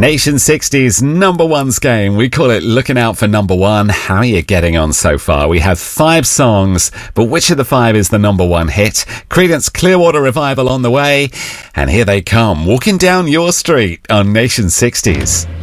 Nation 60's number ones game. We call it Looking Out for Number One. How are you getting on so far? We have 5 songs, but which of the 5 is the number one hit? Creedence Clearwater Revival on the way, and here they come, walking down your street on Nation 60's.